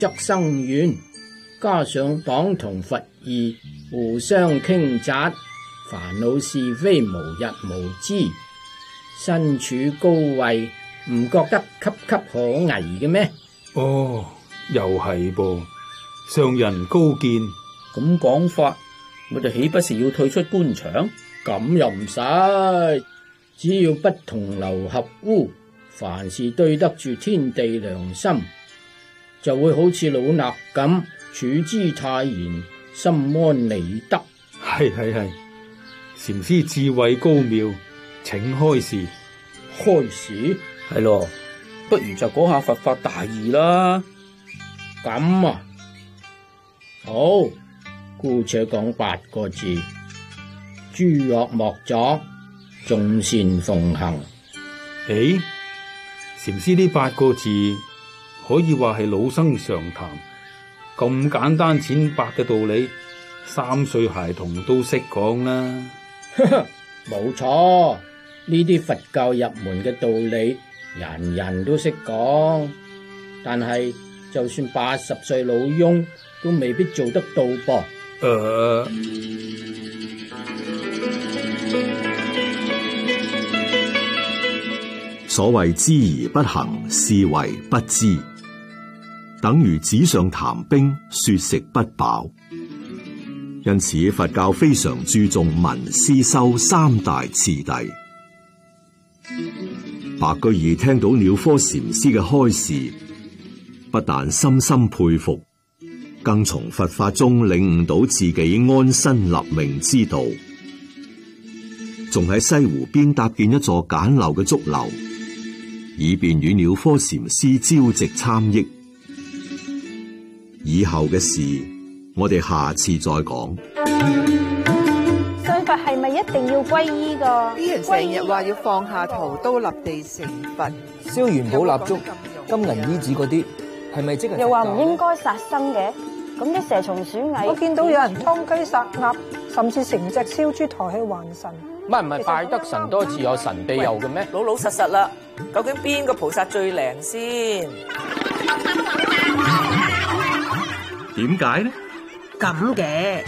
則生怨，加上黨同伐異，互相傾軋，煩惱是非無日無之，身處高位，唔覺得岌岌可危嘅咩？ 哦，又係噃，上人高見。 咁講法，我哋豈不是要退出官場？ 咁又唔使，只要不同流合污，凡事對得住天地良心，就會好似老衲咁處之泰然，心安理得。 係，禪師智慧高妙，請開示。 開示？ 係咯，不如就講下佛法大義啦。 咁啊，好，姑且講8個字：諸惡莫作，眾善奉行。 誒，禪師呢8個字可以話係老生常談，咁簡單淺白嘅道理，3歲孩童都識講啦。 冇錯，呢啲佛教入門嘅道理，人人都識講，但係就算80歲老翁都未必做得到噃。 所謂知而不行，是為不知，等於紙上談兵，說食不飽。因此佛教非常注重聞思修3大次第。白居易聽到鳥科禪師嘅開示，不但深深佩服，更從佛法中領悟到自己安身立命之道，仲喺西湖邊搭建一座簡陋嘅竹樓，以便與鳥科禪師朝夕參益。以後嘅事，我哋下次再講。 信佛係咪一定要皈依㗎？ 啲人成日話要放下屠刀立地成佛， 燒元寶蠟燭、金銀衣紙嗰啲，係咪即係？ 又話唔應該殺生嘅，咁啲蛇蟲鼠蟻， 我見到有人劏雞殺鴨，甚至成隻燒豬抬去還神。 唔係拜得神多自有神庇佑嘅咩？ 老老實實啦，究竟邊個菩薩最靈先？ 點解呢？ 咁嘅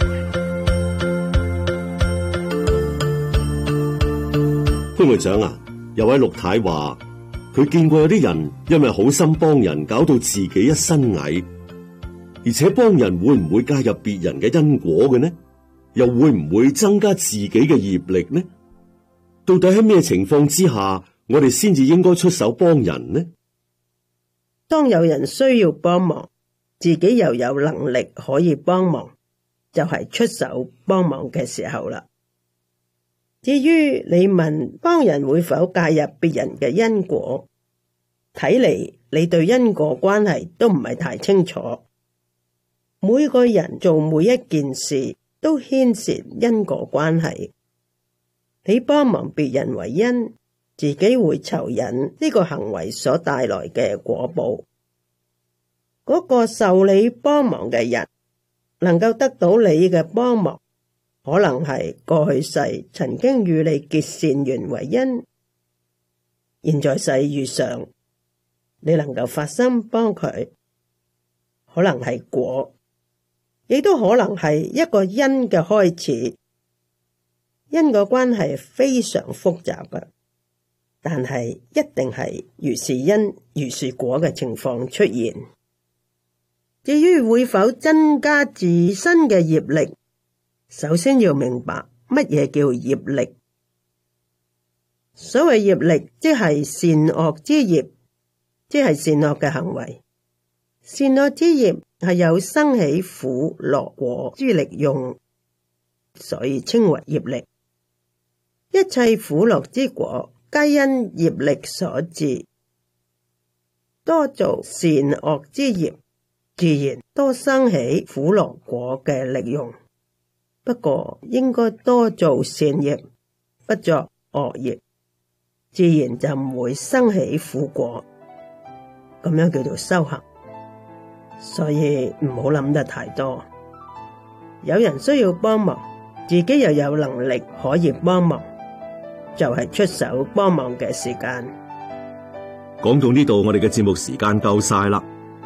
潘會長啊，有位陸太話佢見過有啲人因為好心幫人，搞到自己一身蟻，而且幫人會唔會介入別人嘅因果嘅呢？又會唔會增加自己嘅業力呢？到底喺咩情況之下，我哋先至應該出手幫人呢？ 當有人需要幫忙，自己又有能力可以幫忙，就係出手幫忙嘅時候啦。至於你問幫人會否介入別人嘅因果，睇嚟你對因果關係都唔係太清楚。每個人做每一件事都牽涉因果關係，你幫忙別人為因，自己會酬引呢個行為所帶來嘅果報。嗰個受你幫忙嘅人能夠得到你嘅幫忙，可能係過去世曾經與你結善緣為因，現在世遇上你能夠發心幫佢，可能係果，亦都可能係一個因嘅開始。因果關係非常複雜嘅，但係一定係如是因如是果嘅情況出現。至於會否增加自身嘅業力，首先要明白乜嘢叫業力。所謂業力，即係善惡之業，即係善惡嘅行為。善惡之業係有生起苦樂果之力用，所以稱為業力。一切苦樂之果，皆因業力所致。多做善惡之業，自然多生起苦樂果嘅力用。不過應該多做善業，不作惡業，自然就唔會生起苦果。咁樣叫做修行。所以唔好諗得太多。有人需要幫忙，自己又有能力可以幫忙，就係出手幫忙嘅時間。 講到呢度，我哋嘅節目時間夠晒啦。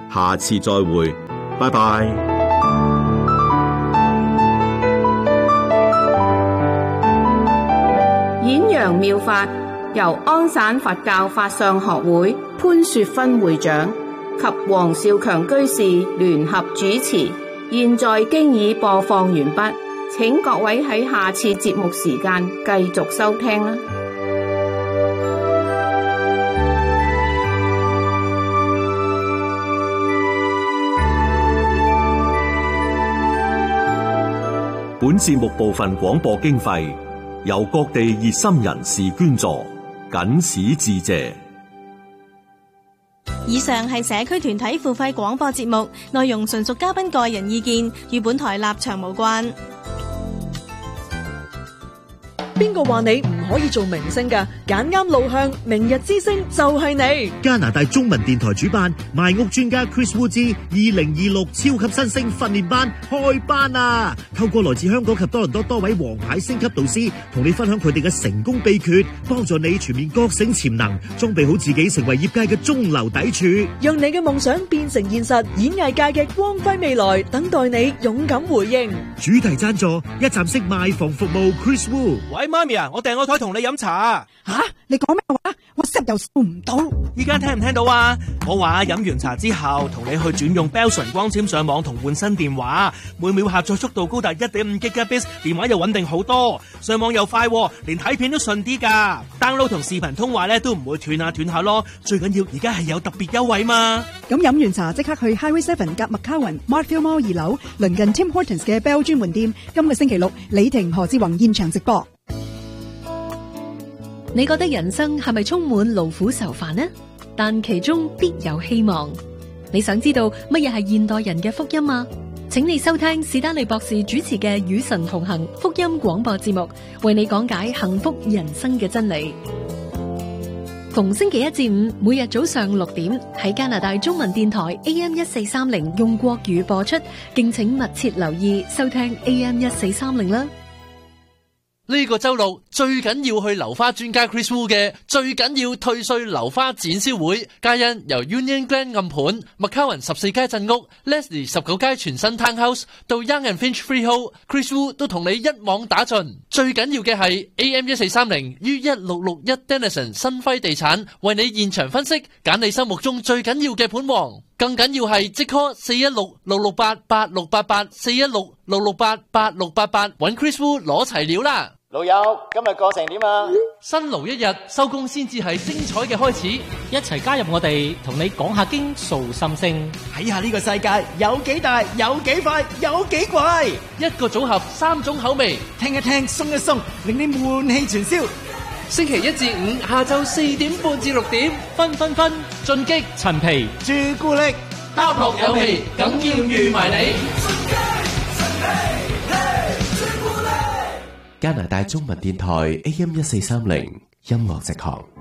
下次再會，拜拜。 演揚妙法由安省佛教法相學會潘雪芬會長及黃少強居士聯合主持，現在經已播放完畢，請各位喺下次節目時間繼續收聽啦。 本節目部分廣播經費由各地熱心人士捐助，謹此致謝。 以上係社區團體付費廣播節目，內容純屬嘉賓個人意見，與本台立場無關。 邊個話你唔可以做明星㗎？揀啱路向，明日之星就係你。 加拿大中文電台主辦賣屋專家 Chris Wu 之2026超級新星訓練班開班啊！透過來自香港及多倫多多位王牌星級導師，同你分享佢哋嘅成功秘訣，幫助你全面覺醒潛能，裝備好自己，成為業界嘅中流砥柱， 讓你嘅夢想變成現實。演藝界嘅光輝未來，等待你勇敢回應。 主題贊助一站式賣房服務 Chris Wu。 喂，媽咪啊，我訂個台同你飲茶。 吓？你講咩話？我收又收唔到。 依家聽唔聽到啊？我話飲完茶之後，同你去轉用 Bell 純光纖上網同換新電話，每秒下載速度高達 1.5 Gbps， 電話又穩定好多，上網又快，連睇片都順啲噶。download 同視頻通話咧都唔會斷下咯。最緊要而家係有特別優惠嘛。 咁飲完茶即刻去 Highway 7夾麥卡雲 Markfield Mall 2樓，鄰近 Tim Hortons 嘅 Bell 專門店。今個星期六，李婷、何志宏現場直播。 你覺得人生係咪充滿勞苦愁煩呢？但其中必有希望。你想知道乜嘢係現代人嘅福音嗎？請你收聽史丹利博士主持嘅與神同行福音廣播節目，為你講解幸福人生嘅真理。逢星期一至五，每日早上6點喺加拿大中文電台 AM1430用國語播出，敬請密切留意收聽 AM1430啦。 呢個周六最緊要去樓花專家 Chris Wu 嘅最緊要退稅樓花展銷會，皆因由 Union Glen 暗盤、McCowan 14街鎮屋、Leslie 19街全新 Townhouse 到 Young and Finch Freehold，Chris Wu 都同你一網打盡。最緊要嘅係 AM1430於1661 Denison 新輝地產為你現場分析，揀你心目中最緊要嘅盤王。更緊要係即 call 416-668-8688 416-668-8688搵 Chris Wu 攞齊料啦。 老友，今日過成點啊？ 辛勞一日，收工先至係精彩嘅開始。 一齊加入我哋，同你講下經，訴心聲， 睇下呢個世界有幾大，有幾快，有幾怪。 一個組合，3種口味， 聽一聽，鬆一鬆，令你悶氣全消。 星期一至五下晝4點半至6點，分進擊陳皮朱古力， 包學有味，梗要預埋你。 加拿大中文電台 AM1430音樂直航。